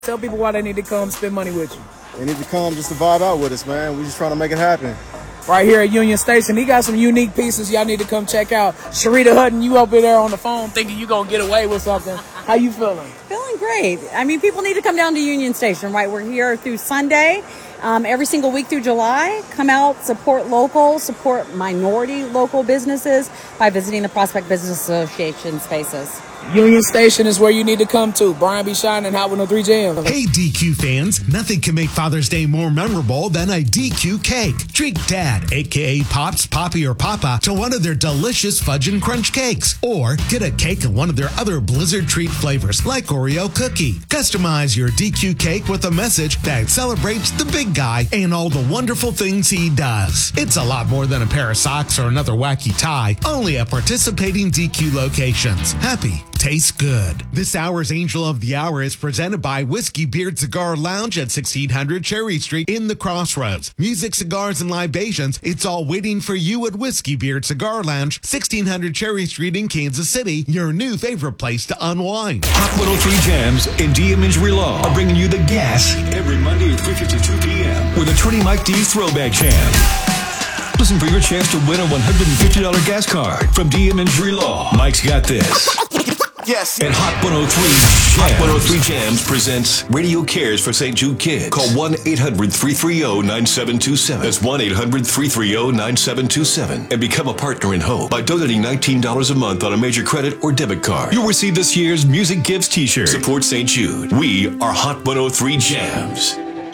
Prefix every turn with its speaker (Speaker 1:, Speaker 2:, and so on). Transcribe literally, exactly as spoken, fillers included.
Speaker 1: Tell people why they need to come spend money with you.
Speaker 2: They need to come just to vibe out with us, man. We just trying to make it happen.
Speaker 1: Right here at Union Station. He got some unique pieces y'all need to come check out. Sharita Hutton, you up there on the phone thinking you going to get away with something. How you feeling?
Speaker 3: Feeling great. I mean, people need to come down to Union Station, right? We're here through Sunday, um, every single week through July. Come out, support local, support minority local businesses by visiting the Prospect Business Association spaces.
Speaker 1: Union Station is where you need to come to. Brian B. Shine and Hot one oh three Jams.
Speaker 4: Hey, D Q fans, nothing can make Father's Day more memorable than a D Q cake. Treat Dad, a k a. Pops, Poppy, or Papa, to one of their delicious fudge and crunch cakes. Or get a cake in one of their other Blizzard treat flavors, like Oreo cookie. Customize your D Q cake with a message that celebrates the big guy and all the wonderful things he does. It's a lot more than a pair of socks or another wacky tie, only at participating D Q locations. Happy tastes good. This hour's Angel of the Hour is presented by Whiskey Beard Cigar Lounge at sixteen hundred Cherry Street in the Crossroads. Music, cigars, and libations, it's all waiting for you at Whiskey Beard Cigar Lounge, sixteen hundred Cherry Street in Kansas City, your new favorite place to unwind.
Speaker 5: Hot one oh three Jams and D M Injury Law are bringing you the gas every Monday at three fifty-two p.m. with Attorney Mike D's Throwback Jam. Listen for your chance to win a one hundred fifty dollars gas card from D M Injury Law. Mike's got this.
Speaker 6: Yes.
Speaker 5: And Hot one oh three Jams. Hot one oh three Jams presents Radio Cares for Saint Jude Kids. Call one eight hundred three three zero nine seven two seven. That's one eight hundred three three zero nine seven two seven. And become a partner in hope by donating nineteen dollars a month on a major credit or debit card. You'll receive this year's Music Gives t-shirt. Support Saint Jude. We are Hot one oh three Jams.